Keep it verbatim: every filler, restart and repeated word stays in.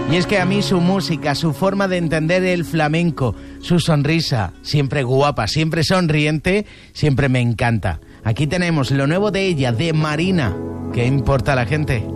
Y es que a mí su música, su forma de entender el flamenco, su sonrisa, siempre guapa, siempre sonriente, siempre me encanta. Aquí tenemos lo nuevo de ella, de Marina. ¿Qué importa a la gente?